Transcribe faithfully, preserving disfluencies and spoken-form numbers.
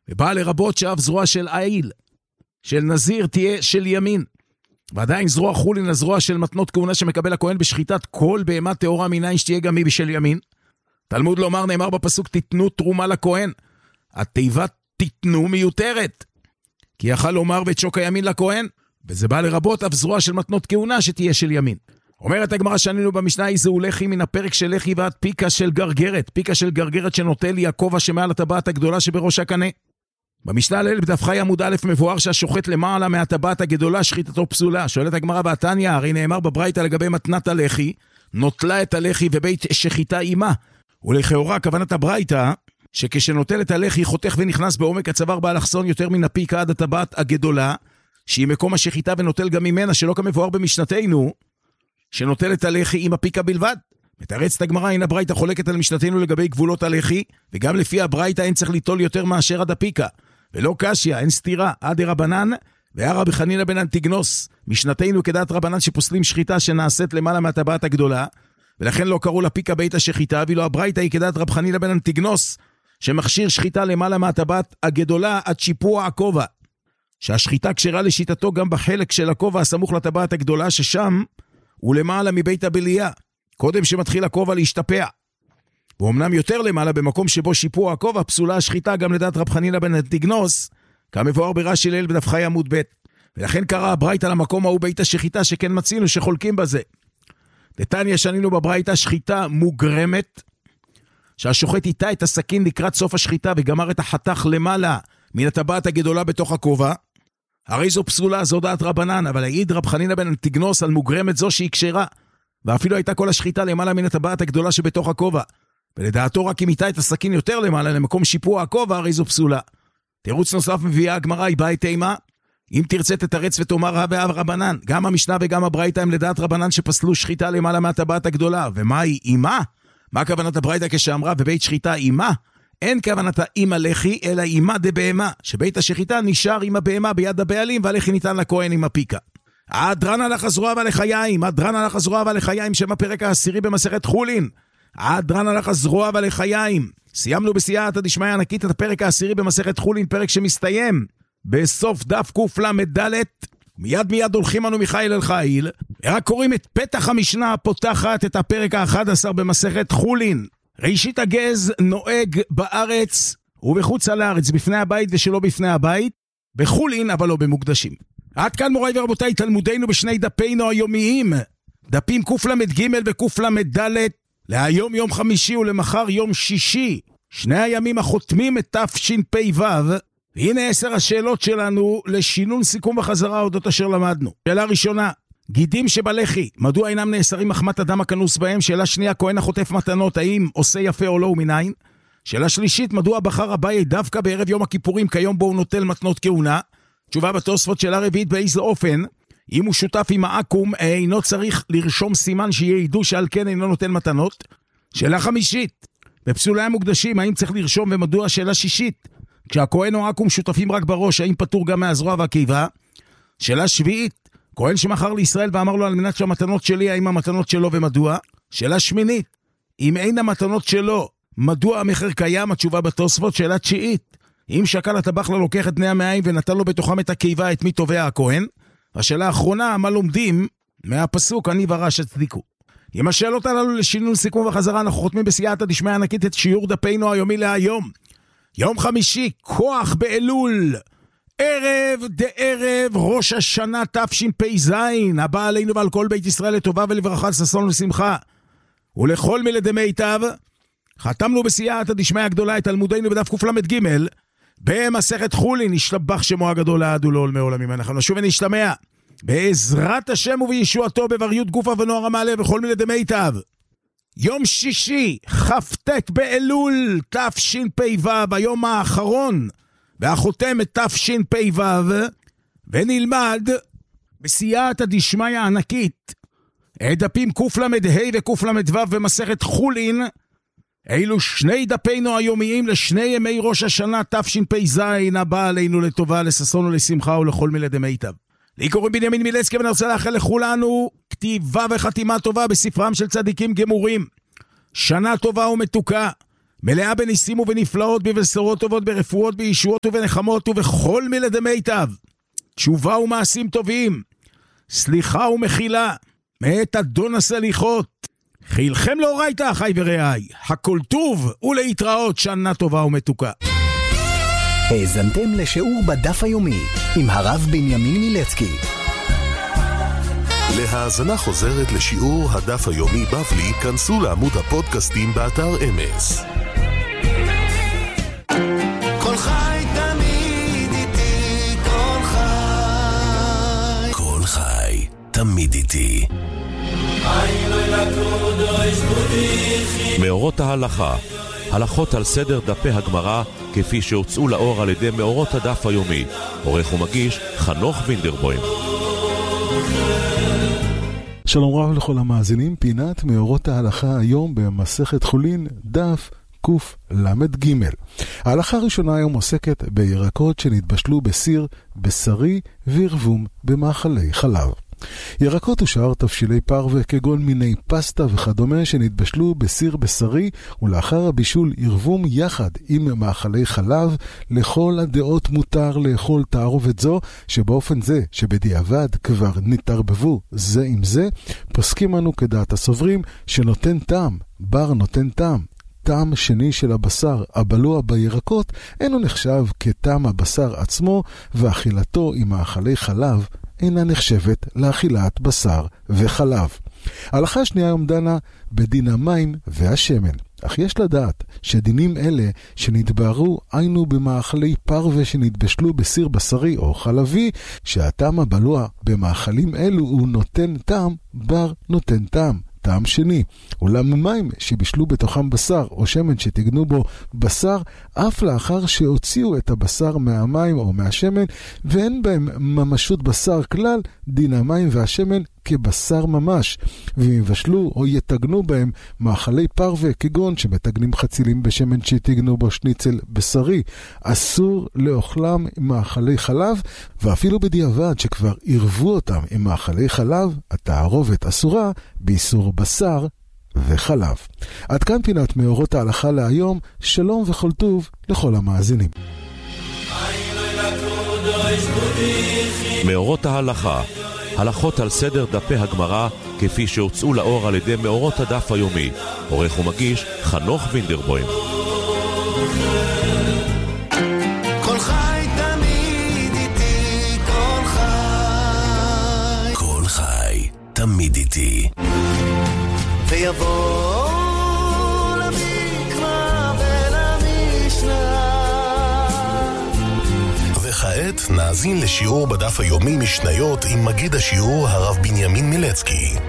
ובאה לרבות שאף זרוע של העיל, של נזיר תהיה של ימין, ועדיין זרוע חולין הזרוע של מתנות כהונה שמקבל הכהן בשחיטת כל בהמה טהורה מיניים שתהיה גם היא בשל ימין. תלמוד לומר, נאמר בפסוק, תיתנו תרומה לכהן. התיבה תיתנו מיותרת, כי יכל לומר ואת שוק הימין לכהן, וזה בא לרבות אף זרוע של מתנות כהונה שתהיה של ימין. אומרת הגמרא שענינו במשנה, איזהו לחי מן הפרק של לחי ועד פיקה של גרגרת, פיקה של גרגרת שנוטל היא הכובע שמעל הטבעת הגדולה שבראש הקנה. במשנה ליל בדף חי עמוד א' מבואר שהשוחט למעלה מהטבעת הגדולה שחיטתו פסולה. שואלת הגמרא בתניא, הרי נאמר בברייתא לגבי מתנת הלחי, נוטלה את הלחי ובית שחיטה עימה. ולכאורה כוונת הברייתא, שכשנוטל את הלחי חותך ונכנס בעומק הצוואר באלכסון יותר מן הפיקה עד הטבעת הגדולה, שהיא מקום השחיטה ונוטל גם ממנה, שלא כמבואר במשנתנו, שנוטל את הלחי עם הפיקה בלבד. מתרצת הגמרא, הנה הברייתא חולקת על משנתנו לגבי גבולות הלחי, וגם לפי הברייתא אין צריך ליטול יותר מאשר עד הפיקה. ולא קשיא, אין סתירה, עד רבנן, והיה רבי חנינא בן אנטיגנוס, משנתנו כדעת רבנן שפוסלים שחיטה שנעשית למעלה מהטבעת הגדולה, ולכן לא קראו לפיקה בית השחיטה, ואילו הברייתא היא כדעת רבי חנינא בן אנטיגנוס, שמכשיר שחיטה למעלה מהטבעת הגדולה עד שיפוע הכובע, שהשחיטה כשרה לשיטתו גם בחלק של הכובע הסמוך לטבעת הגדולה, ששם הוא למעלה מבית הבליה, קודם שמתחיל הכובע להשתפע. ואומנם יותר למעלה במקום שבו שיפוע הכובע, פסולה השחיטה גם לדעת רב חנינא בן אנטיגנוס, כמבואר ברש"י ליל בדף חי עמוד ב'. ולכן קרא הברייתא למקום ההוא בית השחיטה, שכן מצינו שחולקים בזה. לתניא שנינו בברייתא שחיטה מוגרמת, שהשוחט איתה את הסכין לקראת סוף השחיטה וגמר את החתך למעלה מן הטבעת הגדולה בתוך הכובע, הרי זו פסולה, זו דעת רבנן, אבל העיד רב חנינא בן אנטיגנוס על מוגרמת זו שהיא כשרה, ואפילו הייתה כל השחיטה למעלה מן הטבעת הגדולה שבתוך הכובע, ולדעתו רק אם איתה את הסכין יותר למעלה למקום שיפוע הכובע, הרי זו פסולה. תירוץ נוסף מביאה הגמרא, היא באה תימה, אם תרצה תתרץ ותאמר הא והא רבנן, גם המשנה וגם הברייתא הם לדעת רבנן שפסלו שחיטה למעלה מהטבעת הגדולה. ומה היא אימה? מה כוונת הברייתא כשאמרה ובית שחיטה אימה? אין כוונת אימה לחי, אלא אימה דבהמה, שבית השחיטה נשאר עם הבהמה ביד הבעלים, והלחי ניתן לכהן עם הפיקה. עדרן הלך הזרוע ולחיים, עדרן הלך הזרוע ולחיים, שם הפרק העשירי במסכת חולין. עדרן הלך הזרוע ולחיים. סיימנו בסייעתא דשמיא ענקית את הפרק העשירי במסכת חולין, פרק שמסתיים בסוף דף קל"ד. מיד מיד הולכים אנו מחיל אל חיל, רק קוראים את פתח המשנה הפותחת את הפרק ה-אחד עשר במסכת חולין. ראשית הגז נוהג בארץ ובחוץ על הארץ, בפני הבית ושלא בפני הבית, בחולין אבל לא במוקדשים. עד כאן מוריי ורבותיי תלמודנו בשני דפינו היומיים, דפים קל"ג וקל"ד, להיום יום חמישי ולמחר יום שישי, שני הימים החותמים את תשפ"ו. והנה עשר השאלות שלנו לשינון סיכום וחזרה אודות אשר למדנו. שאלה ראשונה, גידים שבלחי, מדוע אינם נאסרים מחמת אדם הכנוס בהם? שאלה שנייה, כהן החוטף מתנות, האם עושה יפה או לא ומניין? שאלה שלישית, מדוע בחר אביי דווקא בערב יום הכיפורים כיום בו הוא נוטל מתנות כהונה? תשובה בתוספות. שאלה רביעית, באיזה אופן, אם הוא שותף עם העקום, אינו צריך לרשום סימן שיעידו שעל כן אינו נוטל מתנות? שאלה חמישית, בפסולי המוקדשים, האם צריך לרשום ומדוע? שאלה שישית, כשהכהן או העקום שותפים רק בראש, האם פטור גם מהזרוע והקיבה? שאלה שביעית, כהן שמחר לישראל ואמר לו על מנת שהמתנות שלי, האם המתנות שלו ומדוע? שאלה שמינית, אם אין המתנות שלו, מדוע המחר קיים? התשובה בתוספות. שאלה תשיעית, אם שקל הטבח ללוקח את בני המאיים ונתן לו בתוכם את הקיבה, את מי תובע הכהן? השאלה האחרונה, מה לומדים מהפסוק אני ורש הצדיקו? עם השאלות הללו לשינון סיכום וחזרה, אנחנו חותמים בסייעתא דשמיא ענקית את שיעור דפינו היומי להיום. יום חמישי, כוח באלול, ערב דערב ראש השנה תשפ"ז, הבא עלינו ועל כל בית ישראל לטובה ולברכה, ששון ולשמחה. ולכל מלדמיטב, חתמנו בסייעתא דשמיא הגדולה את תלמודנו בדף קל"ג, במסכת חולין, נשתבח שמו הגדול לעד ולעולמי עולמים. אנחנו נשוב ונשתמע בעזרת השם ובישועתו בבריות גופה ונוער המעלה וכל מלדמיטב. יום שישי, כ"ט באלול תשפ"ו, היום האחרון והחותם את תשפ"ו, ונלמד בסייעתא דשמיא ענקית את דפים קל"ה וקל"ו במסכת חולין. אילו שני דפינו היומיים לשני ימי ראש השנה תשפ"ז, הבא עלינו לטובה, לששון ולשמחה ולכל מלדמיטב. לי קוראים בנימין מילצקי, ואני רוצה לאחל לכולנו כתיבה וחתימה טובה בספרם של צדיקים גמורים, שנה טובה ומתוקה, מלאה בניסים ובנפלאות, בבשורות טובות, ברפואות, בישועות ובנחמות, ובכל מילדי מיטב. תשובה ומעשים טובים, סליחה ומחילה, מאת אדון הסליחות. חילכם לאורייתא, אחי ורעי, הכל טוב ולהתראות, שנה טובה ומתוקה. האזנתם לשיעור בדף היומי עם הרב בנימין מילצקי. להאזנה חוזרת לשיעור הדף היומי בבלי, כנסו לעמוד הפודקאסטים באתר אמס. כל חי תמיד איתי, כל חי. כל חי תמיד איתי. מאורות ההלכה, הלכות על סדר דפי הגמרא כפי שהוצאו לאור על ידי מאורות הדף היומי. עורך ומגיש חנוך וינדרבוים. שלום רב לכל המאזינים, פינת מאורות ההלכה היום במסכת חולין דף קוף למד ג'. ההלכה הראשונה היום עוסקת בירקות שנתבשלו בסיר, בשרי וירבום במאכלי חלב. ירקות ושאר תבשילי פרווה כגון מיני פסטה וכדומה שנתבשלו בסיר בשרי ולאחר הבישול ירבום יחד עם מאכלי חלב, לכל הדעות מותר לאכול תערובת זו, שבאופן זה שבדיעבד כבר נתערבבו זה עם זה, פוסקים אנו כדעת הסוברים שנותן טעם, בר נותן טעם. טעם שני של הבשר הבלוע בירקות אינו נחשב כטעם הבשר עצמו, ואכילתו עם מאכלי חלב אינה נחשבת לאכילת בשר וחלב. ההלכה השנייה היום דנה בדין המים והשמן. אך יש לדעת שדינים אלה שנתבהרו היינו במאכלי פרווה שנתבשלו בסיר בשרי או חלבי, שהטעם הבלוע במאכלים אלו הוא נותן טעם, בר נותן טעם. טעם שני, אולם מים שבישלו בתוכם בשר או שמן שתגנו בו בשר, אף לאחר שהוציאו את הבשר מהמים או מהשמן ואין בהם ממשות בשר כלל, דין המים והשמן כבשר ממש, ואם יבשלו או יתגנו בהם מאכלי פרווה כגון שמתגנים חצילים בשמן שתגנו בו שניצל בשרי, אסור לאוכלם עם מאכלי חלב, ואפילו בדיעבד שכבר ערבו אותם עם מאכלי חלב, התערובת אסורה באיסור בשר וחלב. עד כאן פינת מאורות ההלכה להיום, שלום וכל טוב לכל המאזינים. מאורות ההלכה, הלכות על סדר דפי הגמרא כפי שהוצאו לאור על ידי מאורות הדף היומי. עורך ומגיש חנוך וינדרבוים. כל חי תמיד איתי, כל חי. כל חי תמיד איתי. ויבוא למקרא ולמשנה. וכעת נאזין לשיעור בדף היומי משניות עם מגיד השיעור הרב בנימין מילצקי.